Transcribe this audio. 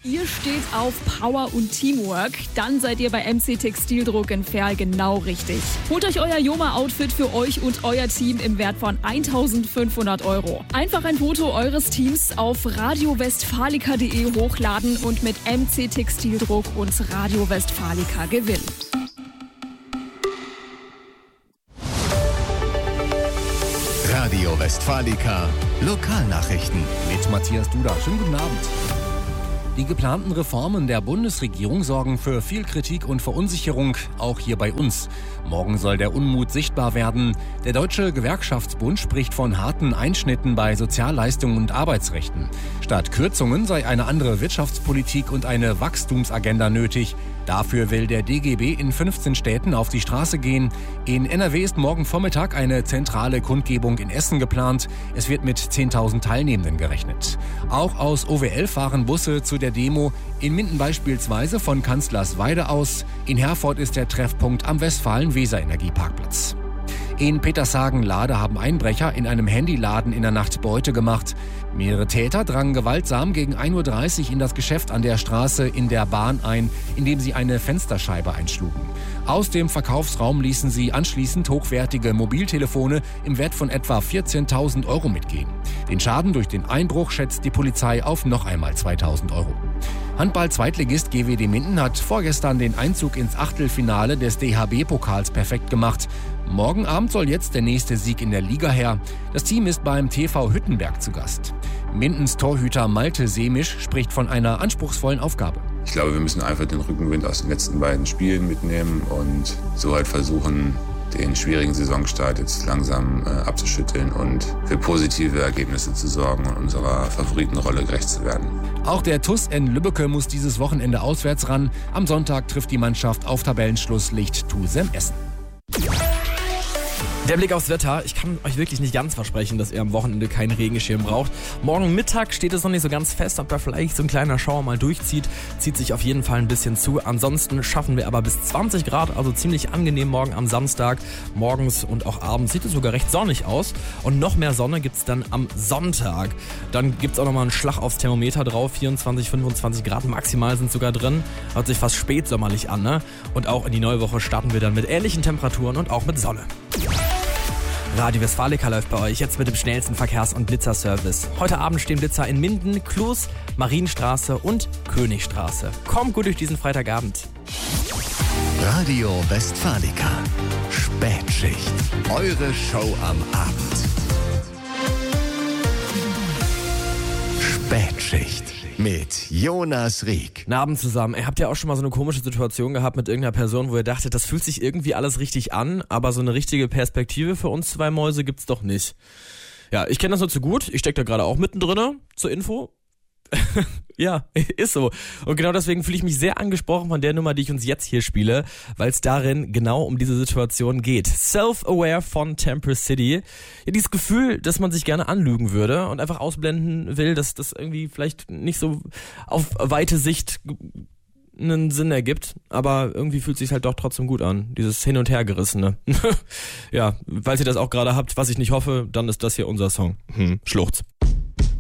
Ihr steht auf Power und Teamwork, dann seid ihr bei MC Textildruck in Verl genau richtig. Holt euch euer Joma-Outfit für euch und euer Team im Wert von 1.500 €. Einfach ein Foto eures Teams auf radiowestfalica.de hochladen und mit MC Textildruck und Radio Westfalica gewinnen. Radio Westfalica Lokalnachrichten mit Matthias Duda. Schönen guten Abend. Die geplanten Reformen der Bundesregierung sorgen für viel Kritik und Verunsicherung, auch hier bei uns. Morgen soll der Unmut sichtbar werden. Der Deutsche Gewerkschaftsbund spricht von harten Einschnitten bei Sozialleistungen und Arbeitsrechten. Statt Kürzungen sei eine andere Wirtschaftspolitik und eine Wachstumsagenda nötig. Dafür will der DGB in 15 Städten auf die Straße gehen. In NRW ist morgen Vormittag eine zentrale Kundgebung in Essen geplant. Es wird mit 10.000 Teilnehmenden gerechnet. Auch aus OWL fahren Busse zu der Demo. In Minden beispielsweise von Kanzlersweide aus. In Herford ist der Treffpunkt am Westfalen-Weser-Energieparkplatz. In Petershagen-Lade haben Einbrecher in einem Handyladen in der Nacht Beute gemacht. Mehrere Täter drangen gewaltsam gegen 1.30 Uhr in das Geschäft an der Straße in der Bahn ein, indem sie eine Fensterscheibe einschlugen. Aus dem Verkaufsraum ließen sie anschließend hochwertige Mobiltelefone im Wert von etwa 14.000 € mitgehen. Den Schaden durch den Einbruch schätzt die Polizei auf noch einmal 2.000 €. Handball-Zweitligist GWD Minden hat vorgestern den Einzug ins Achtelfinale des DHB-Pokals perfekt gemacht. Morgen Abend soll jetzt der nächste Sieg in der Liga her. Das Team ist beim TV Hüttenberg zu Gast. Mindens Torhüter Malte Semisch spricht von einer anspruchsvollen Aufgabe. Ich glaube, wir müssen einfach den Rückenwind aus den letzten beiden Spielen mitnehmen und so halt versuchen, den schwierigen Saisonstart jetzt langsam abzuschütteln und für positive Ergebnisse zu sorgen und unserer Favoritenrolle gerecht zu werden. Auch der TuS in Lübbecke muss dieses Wochenende auswärts ran. Am Sonntag trifft die Mannschaft auf Tabellenschluss Licht Tusem Essen. Der Blick aufs Wetter. Ich kann euch wirklich nicht ganz versprechen, dass ihr am Wochenende keinen Regenschirm braucht. Morgen Mittag steht es noch nicht so ganz fest, ob da vielleicht so ein kleiner Schauer mal durchzieht. Zieht sich auf jeden Fall ein bisschen zu. Ansonsten schaffen wir aber bis 20 Grad, also ziemlich angenehm morgen am Samstag. Morgens und auch abends sieht es sogar recht sonnig aus. Und noch mehr Sonne gibt es dann am Sonntag. Dann gibt es auch nochmal einen Schlag aufs Thermometer drauf. 24, 25 Grad maximal sind sogar drin. Hört sich fast spätsommerlich an, ne? Und auch in die neue Woche starten wir dann mit ähnlichen Temperaturen und auch mit Sonne. Radio Westfalica läuft bei euch jetzt mit dem schnellsten Verkehrs- und Blitzerservice. Heute Abend stehen Blitzer in Minden, Kloß, Marienstraße und Königstraße. Kommt gut durch diesen Freitagabend. Radio Westfalica Spätschicht. Eure Show am Abend. Spätschicht mit Jonas Rieck. Guten Abend zusammen. Ihr habt ja auch schon mal so eine komische Situation gehabt mit irgendeiner Person, wo ihr dachtet, das fühlt sich irgendwie alles richtig an, aber so eine richtige Perspektive für uns zwei Mäuse gibt's doch nicht. Ja, ich kenne das nur zu gut. Ich stecke da gerade auch mittendrin, zur Info. Ja, ist so. Und genau deswegen fühle ich mich sehr angesprochen von der Nummer, die ich uns jetzt hier spiele, weil es darin genau um diese Situation geht. Self-Aware von Temper City. Ja, dieses Gefühl, dass man sich gerne anlügen würde und einfach ausblenden will, dass das irgendwie vielleicht nicht so auf weite Sicht einen Sinn ergibt, aber irgendwie fühlt es sich halt doch trotzdem gut an. Dieses Hin- und Hergerissene. Ja, falls ihr das auch gerade habt, was ich nicht hoffe, dann ist das hier unser Song. Schluchz.